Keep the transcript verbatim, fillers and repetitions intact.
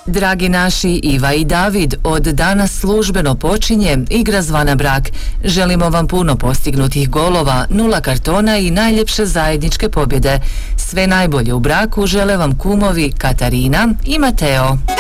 Dragi naši, Iva i David, od danas službeno počinje igra zvana brak. Želimo vam puno postignutih golova, nula kartona i najljepše zajedničke pobjede. Sve najbolje u braku žele vam kumovi Katarina i Mateo.